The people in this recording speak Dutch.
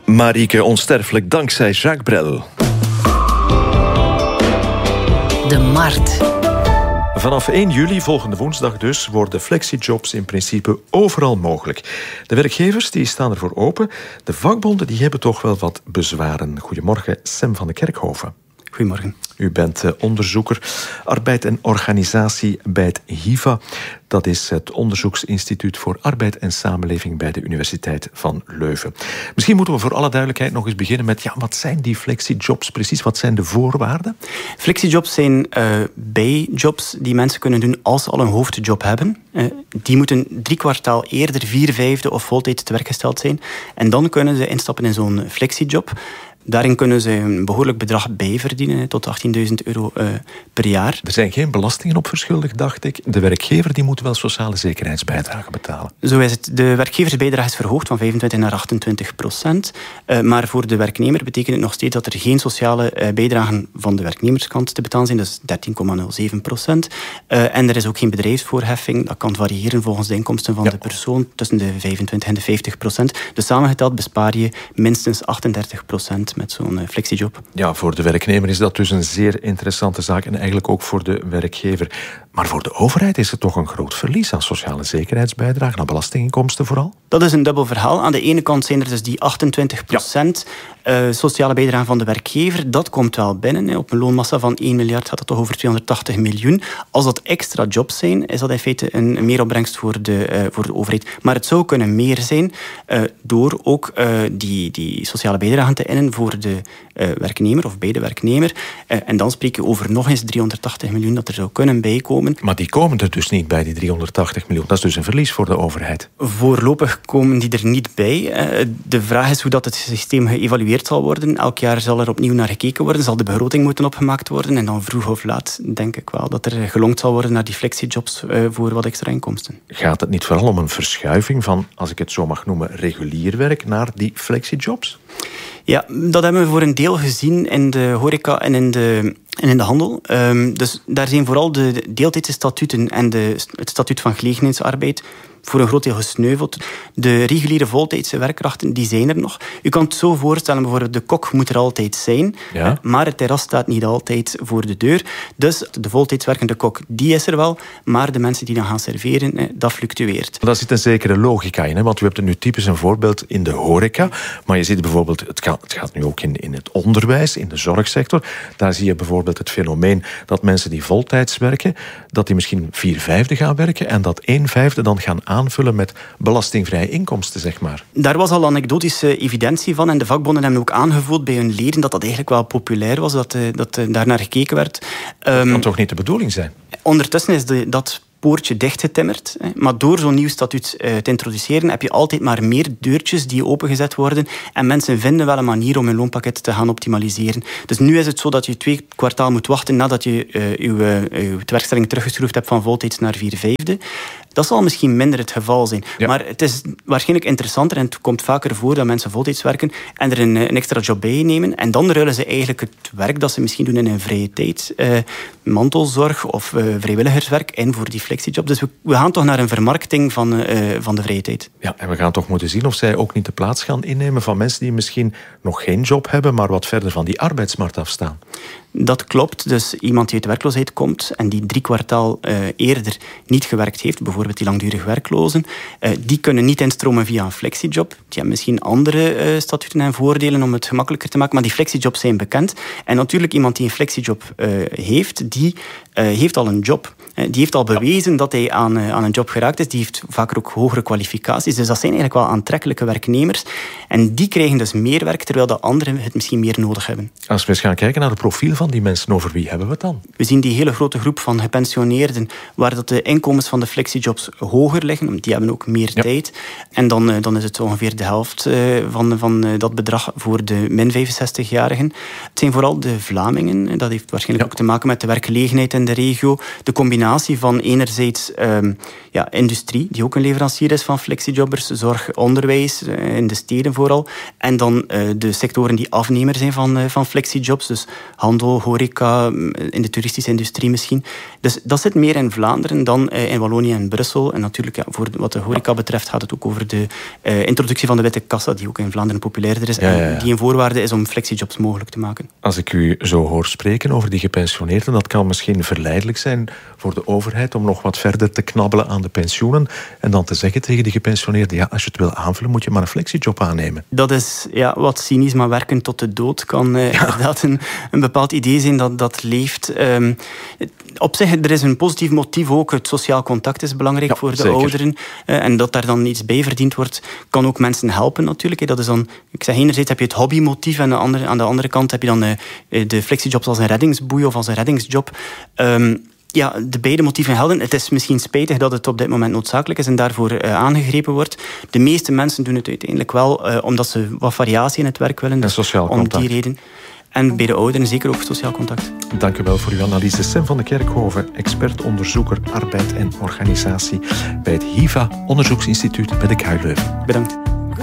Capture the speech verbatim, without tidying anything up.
Marieke onsterfelijk dankzij Jacques Brel. De Markt. Vanaf één juli, volgende woensdag dus, worden flexijobs in principe overal mogelijk. De werkgevers die staan ervoor open. De vakbonden die hebben toch wel wat bezwaren. Goedemorgen, Sem van de Kerkhoven. Goedemorgen. U bent onderzoeker arbeid en organisatie bij het H I V A. Dat is het Onderzoeksinstituut voor Arbeid en Samenleving bij de Universiteit van Leuven. Misschien moeten we voor alle duidelijkheid nog eens beginnen met, ja, wat zijn die flexijobs precies? Wat zijn de voorwaarden? Flexijobs zijn uh, bijjobs die mensen kunnen doen als ze al een hoofdjob hebben. Uh, die moeten drie kwartaal eerder vier vijfde of voltijds te werk gesteld zijn. En dan kunnen ze instappen in zo'n flexijjob. Daarin kunnen ze een behoorlijk bedrag bijverdienen, tot achttienduizend euro uh, per jaar. Er zijn geen belastingen op verschuldigd, dacht ik. De werkgever die moet wel sociale zekerheidsbijdrage betalen. Zo is het. De werkgeversbijdrage is verhoogd van vijfentwintig naar achtentwintig procent. Uh, maar voor de werknemer betekent het nog steeds dat er geen sociale uh, bijdragen van de werknemerskant te betalen zijn. Dat is dertien komma nul zeven procent. Uh, en er is ook geen bedrijfsvoorheffing. Dat kan variëren volgens de inkomsten van ja. de persoon tussen de vijfentwintig en de vijftig procent. Dus samengeteld bespaar je minstens achtendertig procent met zo'n flexiejob. Ja, voor de werknemer is dat dus een zeer interessante zaak en eigenlijk ook voor de werkgever. Maar voor de overheid is het toch een groot verlies aan sociale zekerheidsbijdrage, aan belastinginkomsten vooral? Dat is een dubbel verhaal. Aan de ene kant zijn er dus die achtentwintig procent ja. uh, sociale bijdrage van de werkgever. Dat komt wel binnen. Hè. Op een loonmassa van één miljard gaat het toch over tweehonderdtachtig miljoen. Als dat extra jobs zijn, is dat in feite een meeropbrengst voor de, uh, voor de overheid. Maar het zou kunnen meer zijn uh, door ook uh, die, die sociale bijdrage te innen voor de uh, werknemer of bij de werknemer. Uh, en dan spreek je over nog eens driehonderdtachtig miljoen dat er zou kunnen bijkomen. Maar die komen er dus niet bij, die driehonderdtachtig miljoen. Dat is dus een verlies voor de overheid. Voorlopig komen die er niet bij. Uh, de vraag is hoe dat het systeem geëvalueerd zal worden. Elk jaar zal er opnieuw naar gekeken worden. Zal de begroting moeten opgemaakt worden. En dan vroeg of laat denk ik wel dat er gelongd zal worden naar die flexijobs uh, voor wat extra inkomsten. Gaat het niet vooral om een verschuiving van, als ik het zo mag noemen, regulier werk naar die flexijobs? Ja, dat hebben we voor een deel gezien in de horeca en in de, en in de handel. Um, dus daar zijn vooral de deeltijdse statuten en de, het statuut van gelegenheidsarbeid voor een groot deel gesneuveld. De reguliere voltijdse werkkrachten, die zijn er nog. U kan het zo voorstellen, bijvoorbeeld de kok moet er altijd zijn, ja. maar het terras staat niet altijd voor de deur. Dus de voltijds werkende kok, die is er wel, maar de mensen die dan gaan serveren, dat fluctueert. Daar zit een zekere logica in, hè? Want u hebt er nu typisch een voorbeeld in de horeca, maar je ziet bijvoorbeeld, het gaat, het gaat nu ook in, in het onderwijs, in de zorgsector, daar zie je bijvoorbeeld het fenomeen dat mensen die voltijds werken, dat die misschien vier vijfde gaan werken en dat één vijfde dan gaan aanvullen met belastingvrije inkomsten, zeg maar. Daar was al anekdotische evidentie van en de vakbonden hebben ook aangevoeld bij hun leden dat dat eigenlijk wel populair was, dat, dat daar naar gekeken werd. Dat um, kan toch niet de bedoeling zijn? Ondertussen is de, dat poortje dichtgetimmerd. Maar door zo'n nieuw statuut te introduceren heb je altijd maar meer deurtjes die opengezet worden en mensen vinden wel een manier om hun loonpakket te gaan optimaliseren. Dus nu is het zo dat je twee kwartaal moet wachten nadat je uh, je, uh, je werkstelling teruggeschroefd hebt van voltijds naar vier vijfde. Dat zal misschien minder het geval zijn. Ja. Maar het is waarschijnlijk interessanter en het komt vaker voor dat mensen voltijds werken en er een, een extra job bij nemen. En dan ruilen ze eigenlijk het werk dat ze misschien doen in hun vrije tijd, uh, mantelzorg of uh, vrijwilligerswerk, in voor die flexiejob. Dus we, we gaan toch naar een vermarkting van, uh, van de vrije tijd. Ja, en we gaan toch moeten zien of zij ook niet de plaats gaan innemen van mensen die misschien nog geen job hebben, maar wat verder van die arbeidsmarkt afstaan. Dat klopt. Dus iemand die uit de werkloosheid komt en die drie kwartaal uh, eerder niet gewerkt heeft, bijvoorbeeld die langdurig werklozen, uh, die kunnen niet instromen via een flexiejob. Die hebben misschien andere uh, statuten en voordelen om het gemakkelijker te maken, maar die flexijobs zijn bekend. En natuurlijk iemand die een flexiejob uh, heeft, die uh, heeft al een job. Uh, die heeft al bewezen dat hij aan, uh, aan een job geraakt is. Die heeft vaker ook hogere kwalificaties. Dus dat zijn eigenlijk wel aantrekkelijke werknemers. En die krijgen dus meer werk, terwijl de anderen het misschien meer nodig hebben. Als we eens gaan kijken naar het profiel van die mensen, over wie hebben we het dan? We zien die hele grote groep van gepensioneerden, waar dat de inkomens van de flexijobs hoger liggen. Die hebben ook meer ja. tijd. En dan, dan is het ongeveer de helft van, van dat bedrag voor de min vijfenzestig-jarigen. Het zijn vooral de Vlamingen. Dat heeft waarschijnlijk ja. ook te maken met de werkgelegenheid in de regio. De combinatie combinatie van enerzijds um, ja, industrie, die ook een leverancier is van flexijobbers, zorg, onderwijs, uh, in de steden vooral, en dan uh, de sectoren die afnemer zijn van, uh, van flexijobs, dus handel, horeca, in de toeristische industrie misschien. Dus dat zit meer in Vlaanderen dan uh, in Wallonië en Brussel. En natuurlijk, ja, voor wat de horeca betreft, gaat het ook over de uh, introductie van de witte kassa, die ook in Vlaanderen populairder is, ja, ja, ja. en die een voorwaarde is om flexijobs mogelijk te maken. Als ik u zo hoor spreken over die gepensioneerden, dat kan misschien verleidelijk zijn voor de overheid om nog wat verder te knabbelen aan de pensioenen en dan te zeggen tegen die gepensioneerden, ja, als je het wil aanvullen, moet je maar een flexijob aannemen. Dat is ja, wat cynisch, maar werken tot de dood kan uh, ja. inderdaad een, een bepaald idee zijn dat, dat leeft. Um, op zich, er is een positief motief ook. Het sociaal contact is belangrijk ja, voor de zeker. ouderen. Uh, en dat daar dan iets bij verdiend wordt, kan ook mensen helpen natuurlijk. Dat is dan, ik zeg, enerzijds heb je het hobbymotief en aan de andere, aan de andere kant heb je dan uh, de flexijobs als een reddingsboei of als een reddingsjob. Um, Ja, de beide motieven gelden. Het is misschien spijtig dat het op dit moment noodzakelijk is en daarvoor uh, aangegrepen wordt. De meeste mensen doen het uiteindelijk wel uh, omdat ze wat variatie in het werk willen. En sociaal contact. Om die reden. En bij de ouderen zeker ook sociaal contact. Dank u wel voor uw analyse. Sem van de Kerkhoven, expert, onderzoeker, arbeid en organisatie bij het H I V A-onderzoeksinstituut bij de K U Leuven. Bedankt.